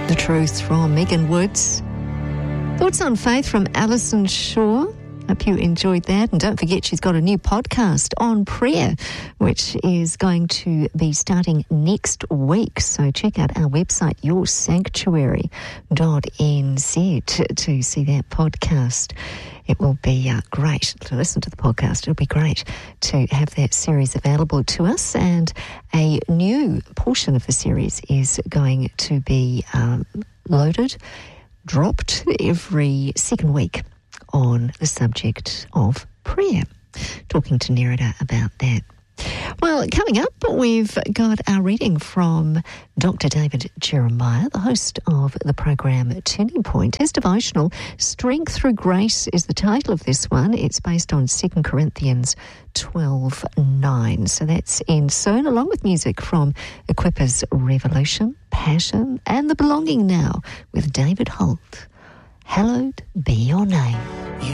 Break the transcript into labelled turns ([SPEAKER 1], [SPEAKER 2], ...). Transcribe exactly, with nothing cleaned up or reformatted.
[SPEAKER 1] The Truth from Megan Woods. Thoughts on Faith from Alison Shaw. Hope you enjoyed that. And don't forget, she's got a new podcast on prayer, which is going to be starting next week. So check out our website, your sanctuary dot n z, to see that podcast. It will be uh, great to listen to the podcast. It'll be great to have that series available to us. And a new portion of the series is going to be um, loaded, dropped every second week on the subject of prayer. Talking to Nerida about that. Well, coming up, we've got our reading from Doctor David Jeremiah, the host of the program Turning Point. His devotional, Strength Through Grace, is the title of this one. It's based on Second Corinthians twelve nine. So that's in Sown, along with music from Equippers Revolution, Passion, and The Belonging Now with David Holt. Hallowed be your name.